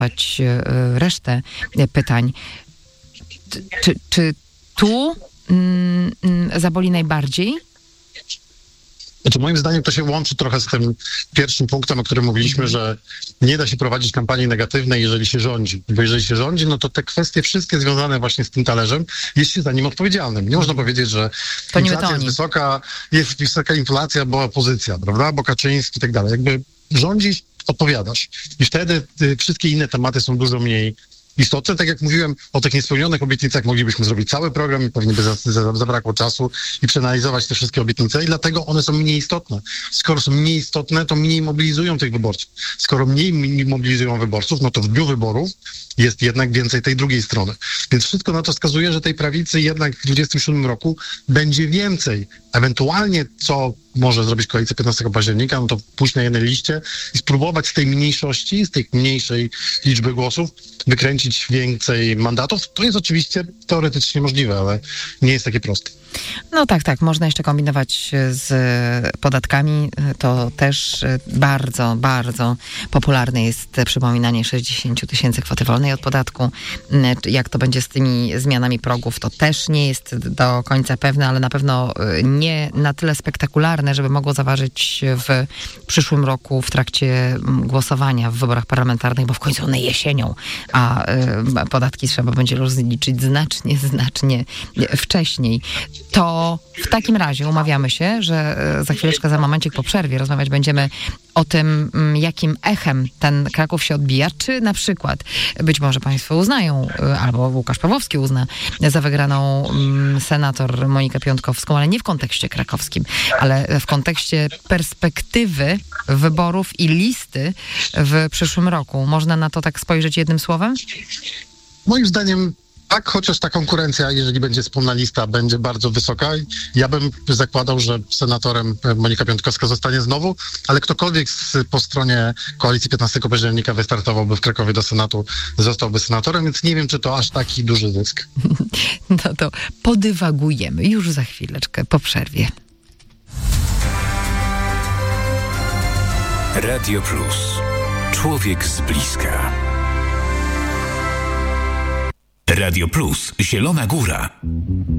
resztę pytań. Czy tu zaboli najbardziej? Znaczy, moim zdaniem to się łączy trochę z tym pierwszym punktem, o którym mówiliśmy, że nie da się prowadzić kampanii negatywnej, jeżeli się rządzi. Bo jeżeli się rządzi, no to te kwestie wszystkie związane właśnie z tym talerzem jest się za nim odpowiedzialnym. Nie można powiedzieć, że inflacja jest wysoka inflacja, bo opozycja, prawda? Bo Kaczyński i tak dalej. Jakby rządzisz, odpowiadasz. I wtedy wszystkie inne tematy są dużo mniej istotne. Tak jak mówiłem o tych niespełnionych obietnicach, moglibyśmy zrobić cały program i pewnie by zabrakło czasu i przeanalizować te wszystkie obietnice i dlatego one są mniej istotne. Skoro są mniej istotne, to mniej mobilizują tych wyborców. Skoro mniej mobilizują wyborców, no to w dniu wyborów jest jednak więcej tej drugiej strony. Więc wszystko na to wskazuje, że tej prawicy jednak w 2027 roku będzie więcej. Ewentualnie co może zrobić koalicja 15 października, no to pójść na jednej liście i spróbować z tej mniejszości, z tej mniejszej liczby głosów wykręcić więcej mandatów. To jest oczywiście teoretycznie możliwe, ale nie jest takie proste. No tak. Można jeszcze kombinować z podatkami. To też bardzo, bardzo popularne jest przypominanie 60 000 kwoty wolnej od podatku. Jak to będzie z tymi zmianami progów, to też nie jest do końca pewne, ale na pewno nie na tyle spektakularne, żeby mogło zaważyć w przyszłym roku w trakcie głosowania w wyborach parlamentarnych, bo w końcu one jesienią, a podatki trzeba będzie rozliczyć znacznie wcześniej. To w takim razie umawiamy się, że za chwileczkę, za momencik po przerwie rozmawiać będziemy o tym, jakim echem ten Kraków się odbija, czy na przykład być może państwo uznają, albo Łukasz Pawłowski uzna za wygraną senator Monikę Piątkowską, ale nie w kontekście krakowskim, ale w kontekście perspektywy wyborów i listy w przyszłym roku. Można na to tak spojrzeć jednym słowem? Moim zdaniem tak, chociaż ta konkurencja, jeżeli będzie wspólna lista, będzie bardzo wysoka. Ja bym zakładał, że senatorem Monika Piątkowska zostanie znowu, ale ktokolwiek po stronie koalicji 15 października wystartowałby w Krakowie do Senatu, zostałby senatorem, więc nie wiem, czy to aż taki duży zysk. No to podywagujemy już za chwileczkę po przerwie. Radio Plus. Człowiek z bliska. Radio Plus. Zielona Góra.